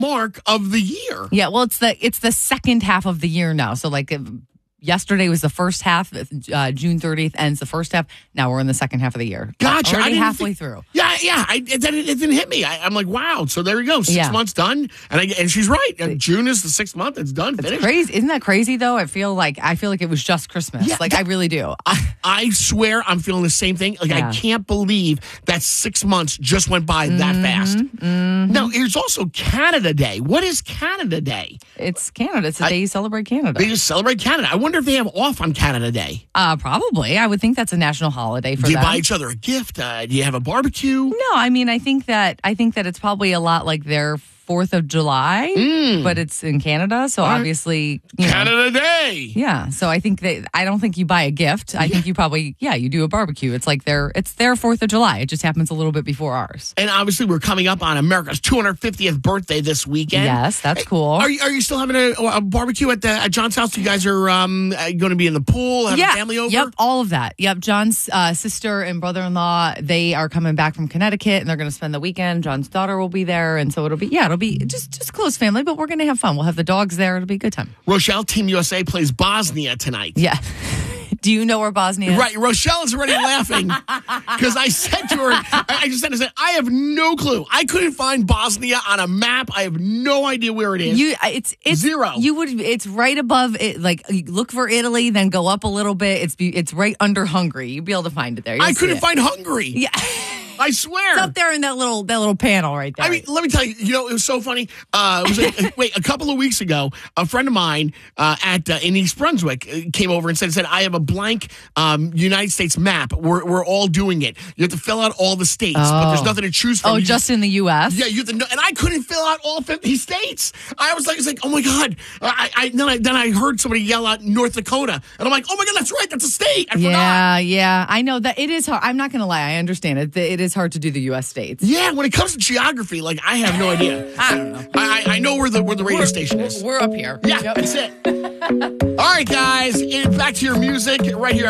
mark of the year. Yeah, well, it's the second half of the year now. So like yesterday was the first half. June 30th ends the first half. Now we're in the second half of the year. Gotcha. Already halfway through. Yeah. It didn't hit me. I'm like, wow. So there we go. 6 months done. And she's right. June is the 6th month. It's done. It's finished. crazy. Isn't that crazy though? I feel like it was just Christmas. Yeah, I really do. I swear I'm feeling the same thing. Like I can't believe that 6 months just went by that fast. Mm-hmm. Now, there's also Canada Day. What is Canada Day? It's Canada. It's the day you celebrate Canada. They just celebrate Canada. I wonder if they have off on Canada Day. Probably. I would think that's a national holiday for them. Do you buy each other a gift? Do you have a barbecue? No, I mean, I think that it's probably a lot like their 4th of July, but it's in Canada. So obviously, Canada Day. Yeah. So I don't think you buy a gift. I think you probably, you do a barbecue. It's like it's their 4th of July. It just happens a little bit before ours. And obviously we're coming up on America's 250th birthday this weekend. Yes, that's cool. Are you still having a barbecue at John's house? You guys are going to be in the pool, having family over? Yep, all of that. Yep, John's sister and brother-in-law, they are coming back from Connecticut and they're going to spend the weekend. John's daughter will be there. And so it'll be just close family, but we're going to have fun. We'll have the dogs there. It'll be a good time. Rochelle, Team USA plays Bosnia tonight. Yeah. Do you know where Bosnia is? Right. Rochelle is already laughing because I said to her, I have no clue. I couldn't find Bosnia on a map. I have no idea where it is. It's zero. It's right above it. Like you look for Italy, then go up a little bit. It's right under Hungary. You'll be able to find it there. I couldn't find Hungary. Yeah. I swear. It's up there in that little panel right there. I mean, let me tell you, it was so funny. It was a couple of weeks ago, a friend of mine in East Brunswick came over and said, I have a blank United States map. We're all doing it. You have to fill out all the states, but there's nothing to choose from. Oh, just in the U.S.? Yeah, you have to know. And I couldn't fill out all 50 states. I was like, oh my God. Then I heard somebody yell out North Dakota. And I'm like, oh my God, that's right. That's a state. I forgot. Yeah. I know that it is hard. I'm not going to lie. I understand it. It is hard to do the U.S. states. Yeah, when it comes to geography, I have no idea. I don't know. I know where the radio station is. We're up here. Yeah, that's it. All right, guys, back to your music right here.